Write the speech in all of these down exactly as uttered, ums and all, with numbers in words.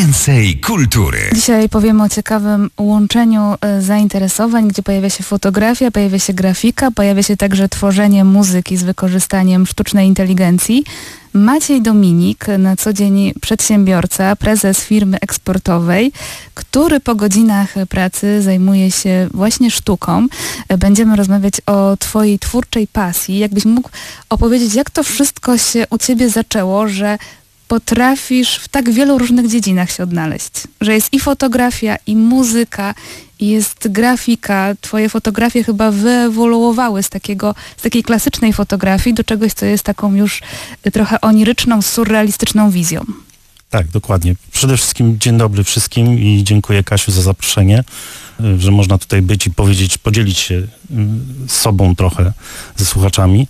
Sensei kultury. Dzisiaj powiemy o ciekawym łączeniu zainteresowań, gdzie pojawia się fotografia, pojawia się grafika, pojawia się także tworzenie muzyki z wykorzystaniem sztucznej inteligencji. Maciej Dominik, na co dzień przedsiębiorca, prezes firmy eksportowej, który po godzinach pracy zajmuje się właśnie sztuką. Będziemy rozmawiać o twojej twórczej pasji. Jakbyś mógł opowiedzieć, jak to wszystko się u ciebie zaczęło, że potrafisz w tak wielu różnych dziedzinach się odnaleźć. Że jest i fotografia, i muzyka, i jest grafika. Twoje fotografie chyba wyewoluowały z takiego, z takiej klasycznej fotografii do czegoś, co jest taką już trochę oniryczną, surrealistyczną wizją. Tak, dokładnie. Przede wszystkim dzień dobry wszystkim i dziękuję, Kasiu, za zaproszenie, że można tutaj być i powiedzieć, podzielić się z sobą trochę, ze słuchaczami.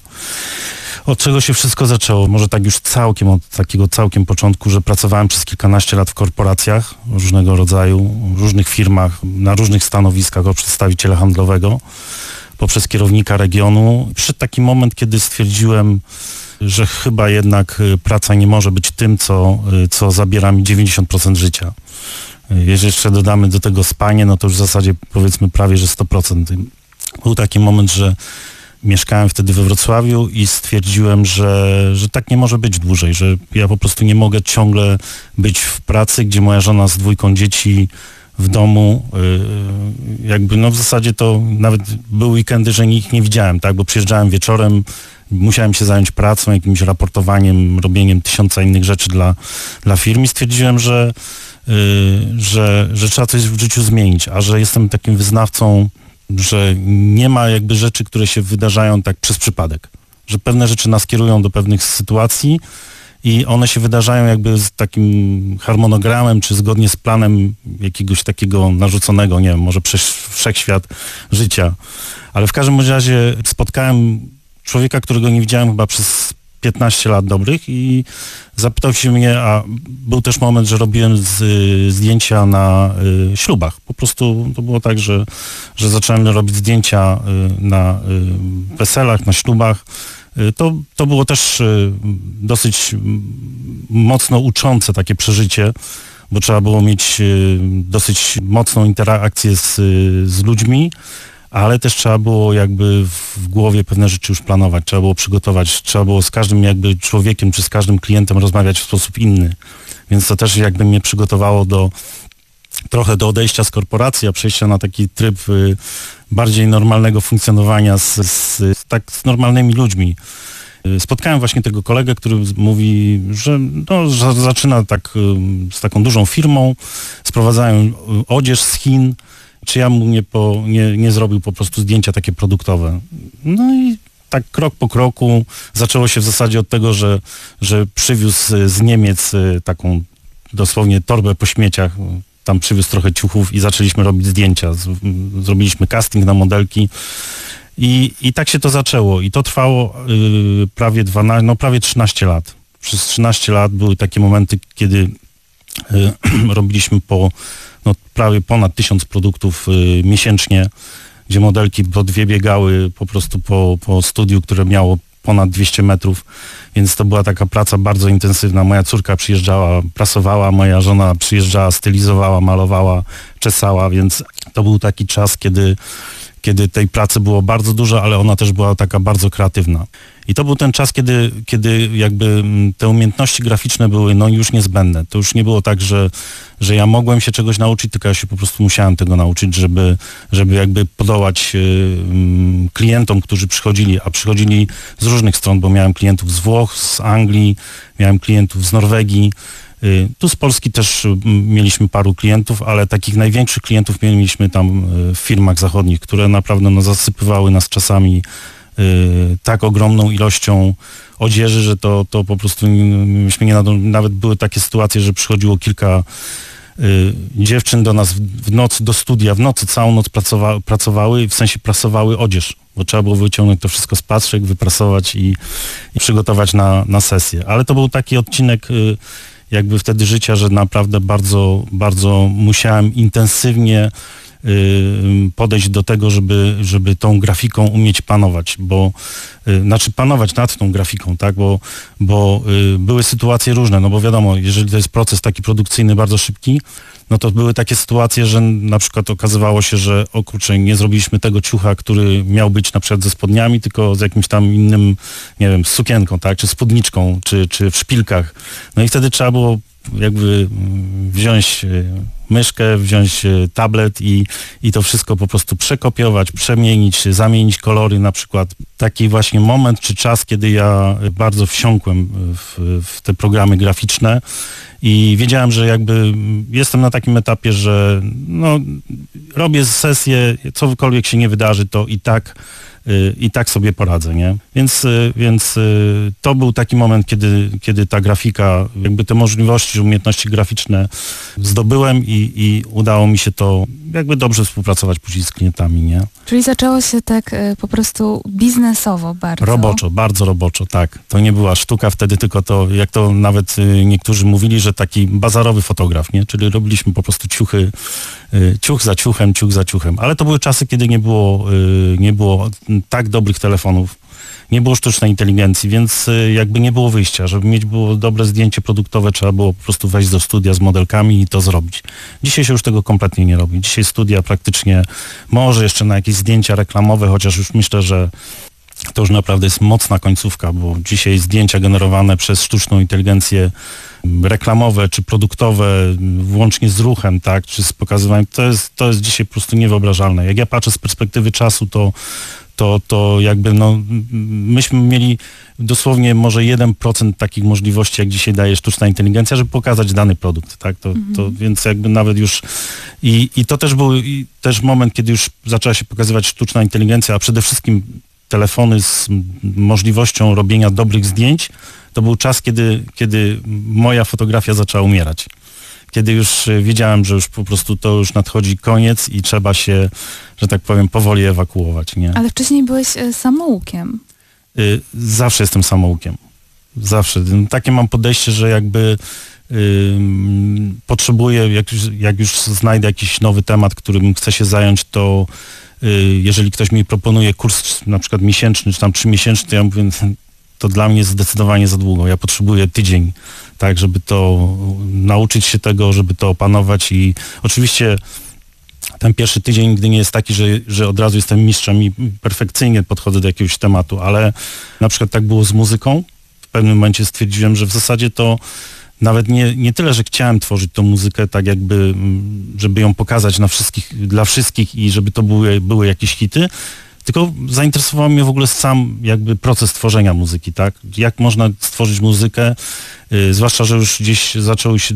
Od czego się wszystko zaczęło? Może tak już całkiem, od takiego całkiem początku, że pracowałem przez kilkanaście lat w korporacjach różnego rodzaju, w różnych firmach, na różnych stanowiskach od przedstawiciela handlowego, poprzez kierownika regionu. Przyszedł taki moment, kiedy stwierdziłem, że chyba jednak praca nie może być tym, co, co zabiera mi dziewięćdziesiąt procent życia. Jeżeli jeszcze dodamy do tego spanie, no to już w zasadzie powiedzmy prawie, że sto procent. Był taki moment, że mieszkałem wtedy we Wrocławiu i stwierdziłem, że, że tak nie może być dłużej, że ja po prostu nie mogę ciągle być w pracy, gdzie moja żona z dwójką dzieci w domu, yy, jakby no w zasadzie to nawet były weekendy, że ich nie widziałem, tak, bo przyjeżdżałem wieczorem, musiałem się zająć pracą, jakimś raportowaniem, robieniem tysiąca innych rzeczy dla, dla firm i stwierdziłem, że, yy, że, że trzeba coś w życiu zmienić, a że jestem takim wyznawcą, że nie ma jakby rzeczy, które się wydarzają tak przez przypadek, że pewne rzeczy nas kierują do pewnych sytuacji i one się wydarzają jakby z takim harmonogramem, czy zgodnie z planem jakiegoś takiego narzuconego, nie wiem, może przez wszechświat życia. Ale w każdym razie spotkałem człowieka, którego nie widziałem chyba przez piętnaście lat dobrych i zapytał się mnie, a był też moment, że robiłem z, zdjęcia na y, ślubach. Po prostu to było tak, że, że zacząłem robić zdjęcia y, na y, weselach, na ślubach. Y, to, to było też y, dosyć mocno uczące takie przeżycie, bo trzeba było mieć y, dosyć mocną interakcję z, z ludźmi, ale też trzeba było jakby w głowie pewne rzeczy już planować, trzeba było przygotować, trzeba było z każdym jakby człowiekiem, czy z każdym klientem rozmawiać w sposób inny. Więc to też jakby mnie przygotowało do trochę do odejścia z korporacji, a przejścia na taki tryb y, bardziej normalnego funkcjonowania z, z, tak, z normalnymi ludźmi. Y, spotkałem właśnie tego kolegę, który mówi, że, no, że zaczyna tak y, z taką dużą firmą, sprowadzają odzież z Chin, czy ja mu nie, po, nie, nie zrobił po prostu zdjęcia takie produktowe. No i tak krok po kroku zaczęło się w zasadzie od tego, że, że przywiózł z Niemiec taką dosłownie torbę po śmieciach, tam przywiózł trochę ciuchów i zaczęliśmy robić zdjęcia. Zrobiliśmy casting na modelki i, i tak się to zaczęło. I to trwało yy, prawie dwanaście, no prawie trzynaście lat. Przez trzynaście lat były takie momenty, kiedy yy, robiliśmy po no, prawie ponad tysiąc produktów y, miesięcznie, gdzie modelki po dwie biegały po prostu po, po studiu, które miało ponad dwieście metrów, więc to była taka praca bardzo intensywna. Moja córka przyjeżdżała, prasowała, moja żona przyjeżdżała, stylizowała, malowała, czesała, więc to był taki czas, kiedy, kiedy tej pracy było bardzo dużo, ale ona też była taka bardzo kreatywna. I to był ten czas, kiedy, kiedy jakby te umiejętności graficzne były no już niezbędne. To już nie było tak, że, że ja mogłem się czegoś nauczyć, tylko ja się po prostu musiałem tego nauczyć, żeby, żeby jakby podołać y, klientom, którzy przychodzili, a przychodzili z różnych stron, bo miałem klientów z Włoch, z Anglii, miałem klientów z Norwegii. Y, tu z Polski też y, mieliśmy paru klientów, ale takich największych klientów mieliśmy tam y, w firmach zachodnich, które naprawdę no, zasypywały nas czasami Yy, tak ogromną ilością odzieży, że to, to po prostu myśmy nie nadążyli. Nawet były takie sytuacje, że przychodziło kilka yy, dziewczyn do nas w, w nocy do studia, w nocy całą noc pracowa, pracowały, w sensie prasowały odzież, bo trzeba było wyciągnąć to wszystko z paczek, wyprasować i, i przygotować na, na sesję. Ale to był taki odcinek yy, jakby wtedy życia, że naprawdę bardzo, bardzo musiałem intensywnie podejść do tego, żeby, żeby tą grafiką umieć panować, bo znaczy panować nad tą grafiką, tak, bo, bo były sytuacje różne, no bo wiadomo, jeżeli to jest proces taki produkcyjny bardzo szybki, no to były takie sytuacje, że na przykład okazywało się, że o kurczę, nie zrobiliśmy tego ciucha, który miał być na przykład ze spodniami, tylko z jakimś tam innym, nie wiem, z sukienką, tak, czy spódniczką, czy, czy w szpilkach. No i wtedy trzeba było jakby wziąć myszkę, wziąć tablet i, i to wszystko po prostu przekopiować, przemienić, zamienić kolory na przykład. Taki właśnie moment czy czas, kiedy ja bardzo wsiąkłem w, w te programy graficzne i wiedziałem, że jakby jestem na takim etapie, że no, robię sesję, cokolwiek się nie wydarzy, to i tak i tak sobie poradzę, nie? Więc, więc to był taki moment, kiedy, kiedy ta grafika, jakby te możliwości, umiejętności graficzne zdobyłem i, i udało mi się to jakby dobrze współpracować później z klientami, nie? Czyli zaczęło się tak y, po prostu biznesowo bardzo. Roboczo, bardzo roboczo, tak. To nie była sztuka wtedy, tylko to, jak to nawet y, niektórzy mówili, że taki bazarowy fotograf, nie? Czyli robiliśmy po prostu ciuchy, y, ciuch za ciuchem, ciuch za ciuchem. Ale to były czasy, kiedy nie było, y, nie było tak dobrych telefonów, nie było sztucznej inteligencji, więc y, jakby nie było wyjścia. Żeby mieć było dobre zdjęcie produktowe, trzeba było po prostu wejść do studia z modelkami i to zrobić. Dzisiaj się już tego kompletnie nie robi. Dzisiaj studia praktycznie, może jeszcze na jakieś zdjęcia reklamowe, chociaż już myślę, że to już naprawdę jest mocna końcówka, bo dzisiaj zdjęcia generowane przez sztuczną inteligencję reklamowe czy produktowe, włącznie z ruchem, tak, czy z pokazywaniem, to jest, to jest dzisiaj po prostu niewyobrażalne. Jak ja patrzę z perspektywy czasu, to to, to jakby no, myśmy mieli dosłownie może jeden procent takich możliwości, jak dzisiaj daje sztuczna inteligencja, żeby pokazać dany produkt, tak, to, mhm. to więc jakby nawet już i, i to też był i też moment, kiedy już zaczęła się pokazywać sztuczna inteligencja, a przede wszystkim telefony z możliwością robienia dobrych zdjęć, to był czas, kiedy, kiedy moja fotografia zaczęła umierać. Kiedy już wiedziałem, że już po prostu to już nadchodzi koniec i trzeba się, że tak powiem, powoli ewakuować, nie? Ale wcześniej byłeś y, samoukiem. Y, zawsze jestem samoukiem. Zawsze. Takie mam podejście, że jakby y, potrzebuję, jak już, jak już znajdę jakiś nowy temat, którym chcę się zająć, to y, jeżeli ktoś mi proponuje kurs na przykład miesięczny, czy tam trzymiesięczny, to ja mówię, to dla mnie jest zdecydowanie za długo. Ja potrzebuję tydzień, tak, żeby to nauczyć się tego, żeby to opanować i oczywiście ten pierwszy tydzień nigdy nie jest taki, że, że od razu jestem mistrzem i perfekcyjnie podchodzę do jakiegoś tematu, ale na przykład tak było z muzyką. W pewnym momencie stwierdziłem, że w zasadzie to nawet nie, nie tyle, że chciałem tworzyć tą muzykę tak jakby, żeby ją pokazać na wszystkich, dla wszystkich i żeby to były, były jakieś hity, tylko zainteresował mnie w ogóle sam jakby proces tworzenia muzyki, tak? Jak można stworzyć muzykę, yy, zwłaszcza, że już gdzieś zaczęły się